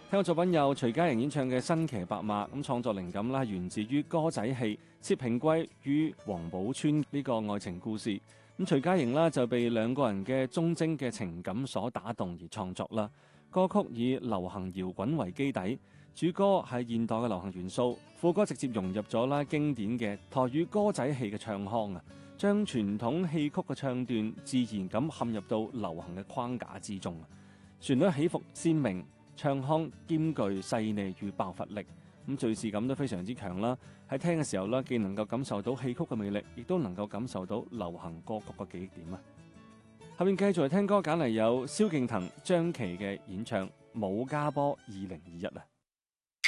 聽過作品有徐佳瑩演唱嘅《新騎白馬》，咁創作靈感啦源自於歌仔戲《薛平貴與王寶釧》呢個愛情故事。咁徐佳瑩啦就被兩個人嘅忠貞嘅情感所打動而創作啦。歌曲以流行搖滾為基底，主歌係現代嘅流行元素，副歌直接融入咗啦經典嘅台語歌仔戲嘅唱腔啊，將傳統戲曲嘅唱段自然咁陷入到流行嘅框架之中。旋律起伏鮮明，唱腔兼具細膩與爆發力，咁敘事感都非常之強啦。喺聽嘅時候咧，既能夠感受到戲曲嘅魅力，亦都能夠感受到流行歌曲嘅記憶點啊！後面繼續嚟聽歌，揀嚟有蕭敬騰、張琪嘅演唱《武家坡2021》啊。